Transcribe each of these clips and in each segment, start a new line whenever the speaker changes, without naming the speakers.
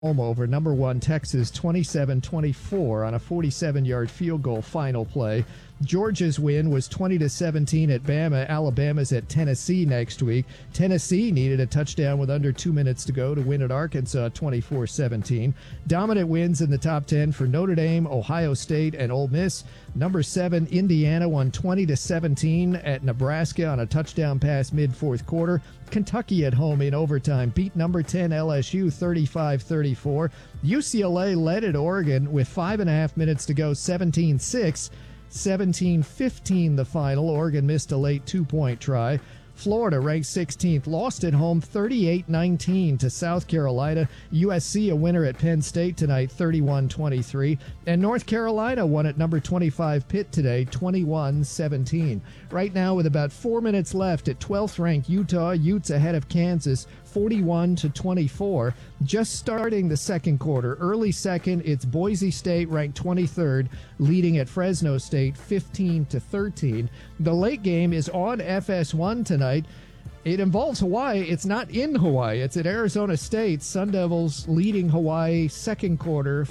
home over number 1 Texas 27-24 on a 47-yard field goal final play. Georgia's win was 20-17 at Bama. Alabama's at Tennessee next week. Tennessee needed a touchdown with under 2 minutes to go to win at Arkansas 24-17. Dominant wins in the top 10 for Notre Dame, Ohio State, and Ole Miss. Number 7 Indiana won 20-17 at Nebraska on a touchdown pass mid-fourth quarter. Kentucky at home in overtime beat number 10 LSU 35-34. UCLA led at Oregon with 5.5 minutes to go, 17-6. 17-15 the final. Oregon missed a late 2-point try. Florida, ranked 16th, lost at home 38-19 to South Carolina. USC a winner at Penn State tonight, 31-23. And North Carolina won at number 25 Pitt today, 21-17. Right now, with about 4 minutes left at 12th ranked Utah, Utes ahead of Kansas, 41-24. Just starting the second quarter. Early second, it's Boise State, ranked 23rd, leading at Fresno State, 15-13. The late game is on FS1 tonight. It involves Hawaii. It's not in Hawaii. It's at Arizona State. Sun Devils leading Hawaii second quarter,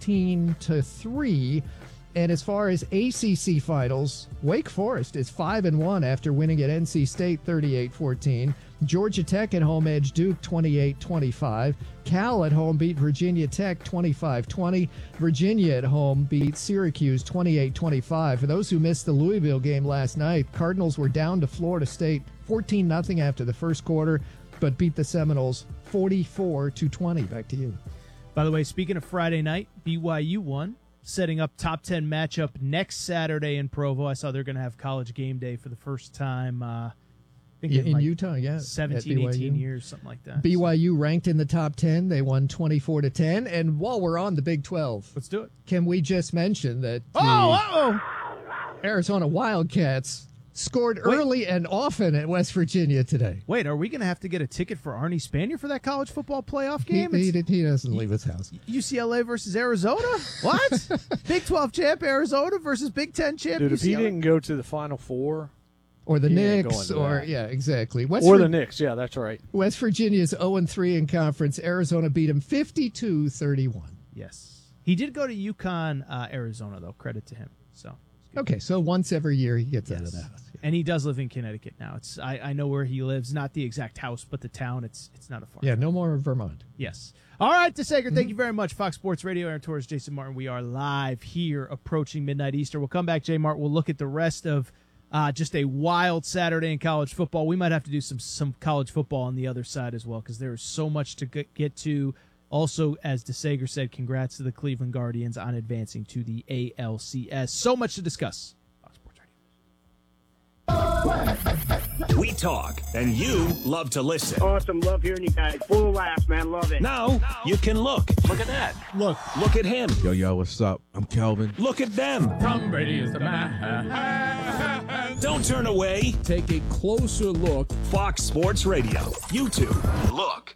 14-3. And as far as ACC finals, Wake Forest is 5-1 after winning at NC State 38-14. Georgia Tech at home edged Duke 28-25. Cal at home beat Virginia Tech 25-20. Virginia at home beat Syracuse 28-25. For those who missed the Louisville game last night, Cardinals were down to Florida State 14-0 after the first quarter, but beat the Seminoles 44-20. Back to you.
By the way, speaking of Friday night, BYU won, setting up top 10 matchup next Saturday in Provo. I saw they're going to have college game day for the first time
in like Utah, yeah.
17, 18 years, something like that.
BYU ranked in the top 10. They won 24-10. And while we're on the Big 12,
let's do it.
Can we just mention that Arizona Wildcats scored early and often at West Virginia today?
Wait, are we going to have to get a ticket for Arnie Spanier for that college football playoff game?
He doesn't leave his house.
UCLA versus Arizona? What? Big 12 champ Arizona versus Big 10 champ
Dude,
UCLA?
if he didn't go to the Final Four...
Or the Knicks, yeah, exactly.
The Knicks, yeah, that's right.
West Virginia's 0-3 in conference. Arizona beat him 52-31.
Yes. He did go to UConn, Arizona, though. Credit to him.
Okay, so once every year he gets out of the house. Yeah.
And he does live in Connecticut now. I know where he lives, not the exact house, but the town. It's not a farm.
Yeah, no more Vermont.
Yes. All right, DeSager, thank you very much. Fox Sports Radio, Aaron Torres, Jason Martin. We are live here approaching midnight Eastern. We'll come back, Jay Mart. We'll look at the rest of just a wild Saturday in college football. We might have to do some college football on the other side as well because there is so much to get to. Also, as DeSager said, congrats to the Cleveland Guardians on advancing to the ALCS. So much to discuss. Fox Sports
Radio. We talk, and you love to listen.
Awesome. Love hearing you guys. Full of laughs, man. Love it.
Now you can look. Look at that. Look at him.
Yo, what's up? I'm Kelvin.
Look at them.
Tom Brady is the man.
Don't turn away.
Take a closer look.
Fox Sports Radio. YouTube. Look.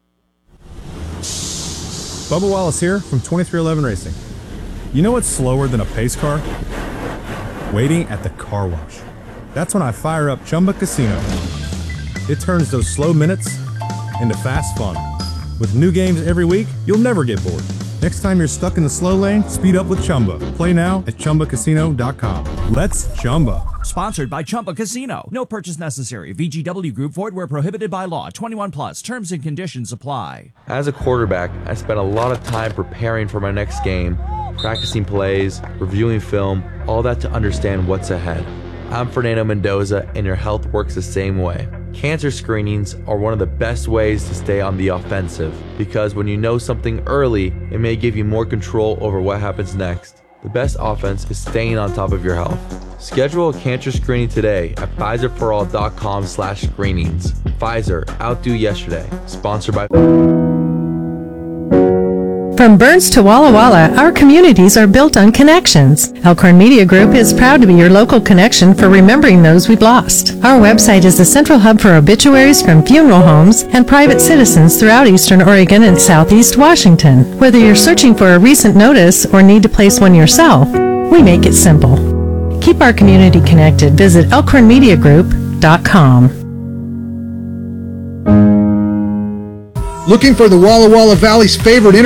Bubba Wallace here from 2311 Racing. You know what's slower than a pace car? Waiting at the car wash. That's when I fire up Chumba Casino. It turns those slow minutes into fast fun. With new games every week, you'll never get bored. Next time you're stuck in the slow lane, speed up with Chumba. Play now at ChumbaCasino.com. Let's Chumba.
Sponsored by Chumba Casino. No purchase necessary. VGW Group. Void where prohibited by law. 21 plus. Terms and conditions apply.
As a quarterback, I spent a lot of time preparing for my next game, practicing plays, reviewing film, all that to understand what's ahead. I'm Fernando Mendoza, and your health works the same way. Cancer screenings are one of the best ways to stay on the offensive because when you know something early, it may give you more control over what happens next. The best offense is staying on top of your health. Schedule a cancer screening today at PfizerForAll.com/screenings. Pfizer, outdo yesterday. Sponsored by...
From Burns to Walla Walla, our communities are built on connections. Elkhorn Media Group is proud to be your local connection for remembering those we've lost. Our website is the central hub for obituaries from funeral homes and private citizens throughout Eastern Oregon and Southeast Washington. Whether you're searching for a recent notice or need to place one yourself, we make it simple. Keep our community connected. Visit elkhornmediagroup.com.
Looking for the Walla Walla Valley's favorite